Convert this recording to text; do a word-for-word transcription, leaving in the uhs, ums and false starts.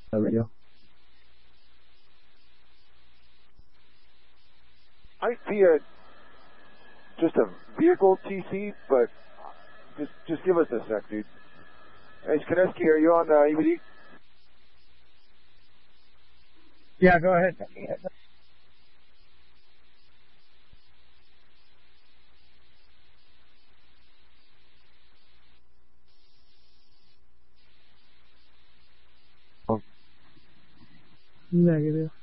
There we go. Might be a just a vehicle T C, but just just give us a sec, dude. Hey, Skaneski, are you on uh, E V D? Yeah, go ahead. Negative.